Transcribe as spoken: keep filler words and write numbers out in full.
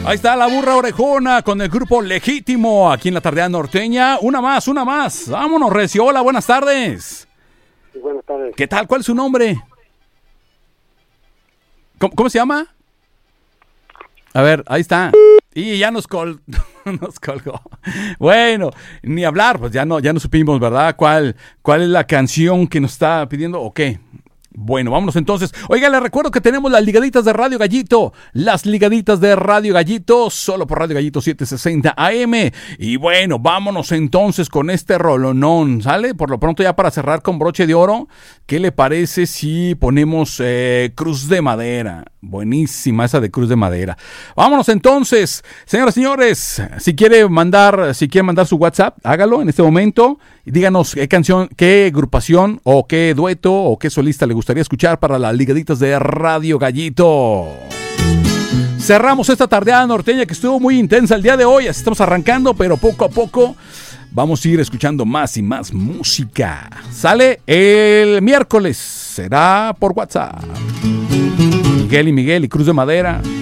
Ahí está la burra orejona con el grupo Legítimo aquí en la tardeada norteña. Una más, una más. Vámonos, Recio. Hola, buenas tardes. Sí, buenas tardes. ¿Qué tal? ¿Cuál es su nombre? ¿Cómo, cómo se llama? A ver, ahí está. Y ya nos, col nos colgó. Bueno, ni hablar, pues ya no, ya no supimos, ¿verdad? ¿Cuál, cuál es la canción que nos está pidiendo o qué? Bueno, vámonos entonces. Oiga, les recuerdo que tenemos las ligaditas de Radio Gallito. Las ligaditas de Radio Gallito, solo por Radio Gallito setecientos sesenta A M. Y bueno, vámonos entonces con este rolonón, ¿sale? Por lo pronto ya para cerrar con broche de oro, ¿qué le parece si ponemos eh, Cruz de Madera? Buenísima esa de Cruz de Madera. Vámonos entonces, señoras y señores. Si quiere mandar, si quiere mandar su WhatsApp, hágalo en este momento y díganos qué canción, qué agrupación o qué dueto o qué solista le gustaría escuchar para las ligaditas de Radio Gallito. Cerramos esta tardeada norteña que estuvo muy intensa el día de hoy. Así estamos arrancando, pero poco a poco vamos a ir escuchando más y más música. Sale el miércoles, será por WhatsApp. Miguel y Miguel y Cruz de Madera.